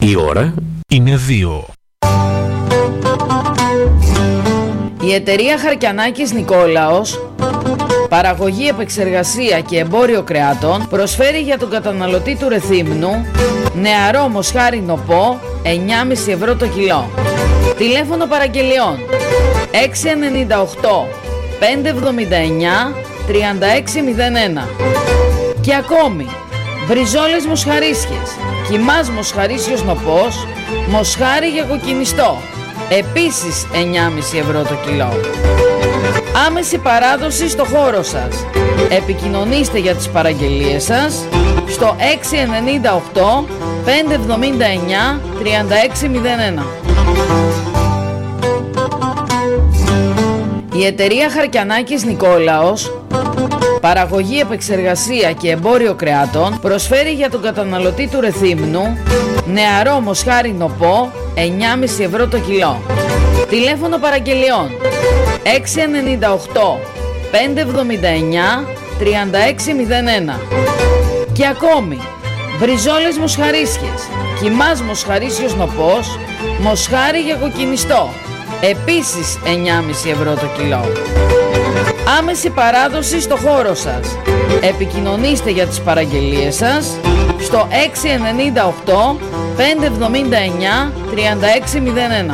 Η ώρα είναι 2. Η εταιρεία Χαρκιανάκης Νικόλαος, παραγωγή, επεξεργασία και εμπόριο κρεάτων, προσφέρει για τον καταναλωτή του Ρεθύμνου νεαρό μοσχάρι νοπό 9,5 ευρώ το κιλό. Τηλέφωνο παραγγελιών 698 579 3601. Και ακόμη μπριζόλες μοσχαρίσιες, κιμάς μοσχαρίσιος νοπός, μοσχάρι για κοκκινιστό, επίσης 9,5 ευρώ το κιλό. Άμεση παράδοση στο χώρο σας. Επικοινωνήστε για τις παραγγελίες σας στο 698 579 3601. Η εταιρεία Χαρκιανάκης Νικόλαος, παραγωγή, επεξεργασία και εμπόριο κρεάτων, προσφέρει για τον καταναλωτή του Ρεθύμνου νεαρό μοσχάρι νοπό 9,5 ευρώ το κιλό. Τηλέφωνο παραγγελιών 698 579 3601. Και ακόμη μπριζόλες μοσχαρίσιες, κιμάς μοσχαρίσιος νοπός, μοσχάρι για κοκκινιστό, επίσης 9,5 ευρώ το κιλό. Άμεση παράδοση στο χώρο σας. Επικοινωνήστε για τις παραγγελίες σας στο 698 579 3601.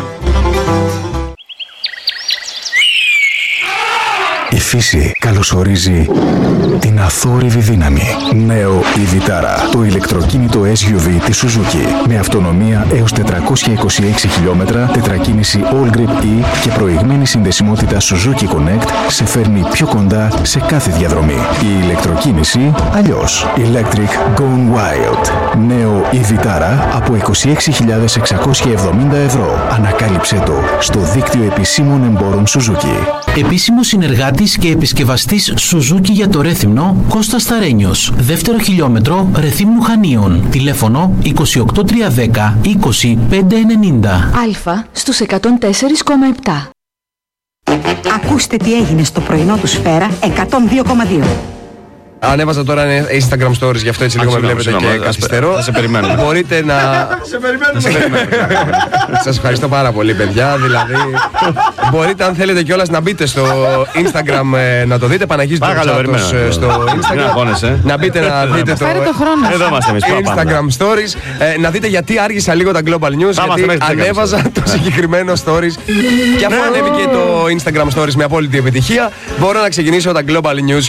Η φύση καλωσορίζει την αθόρυβη δύναμη. Νέο η Vitara, το ηλεκτροκίνητο SUV της Suzuki. Με αυτονομία έως 426 χιλιόμετρα, τετρακίνηση All Grip E και προηγμένη συνδεσιμότητα Suzuki Connect σε φέρνει πιο κοντά σε κάθε διαδρομή. Η ηλεκτροκίνηση αλλιώς. Electric Gone Wild. Νέο η Vitara από 26.670 ευρώ. Ανακάλυψέ το στο δίκτυο επισήμων εμπόρων Suzuki. Επίσημος συνεργάτης και επισκευαστής Suzuki για το Ρέθυμνο, Κώστας Σταρένιος. Δεύτερο χιλιόμετρο Ρεθύμνου Χανίων. Τηλέφωνο 28310 20590. Αλφα στους 104,7. Ακούστε τι έγινε στο πρωινό του Σφαίρα 102,2. Ανέβαζα τώρα Instagram stories, γι' αυτό έτσι λίγο με βλέπετε και καθυστερώ. Θα σε περιμένουμε. Μπορείτε να... Σε περιμένουμε. Σας ευχαριστώ πάρα πολύ, παιδιά. Δηλαδή, μπορείτε αν θέλετε κιόλας να μπείτε στο Instagram να το δείτε. Παναγής Ντορτσάτος στο Instagram. Να μπείτε να δείτε το Instagram stories. Να δείτε γιατί άργησα λίγο τα Global News. Γιατί ανέβαζα το συγκεκριμένο stories. Και αφού ανέβηκε το Instagram stories με απόλυτη επιτυχία, μπορώ να ξεκινήσω τα Global News.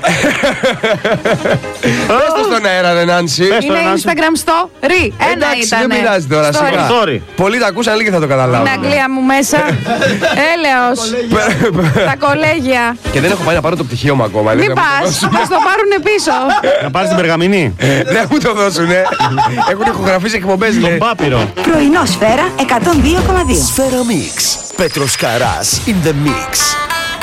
Πες το στον αέρα, ρε Νάνση. Είναι Instagram story. Ένα ήταν. Δεν πειράζει τώρα, σιγά. Πολλοί τα ακούσαν, λίγοι θα το καταλάβουν. Την Αγγλία μου μέσα. Έλεος. Τα κολέγια. Και δεν έχω πάει να πάρω το πτυχίο μου ακόμα. Μην πας, μας το πάρουνε πίσω. Να πάρεις την περγαμηνή. Δεν μου το δώσουνε. Έχουν ηχογραφήσει εκπομπές. Τον Πάπυρο. Πρωινό Σφαίρα 102,2. Σφαίρα Mix. Πέτρος Καράς in the mix.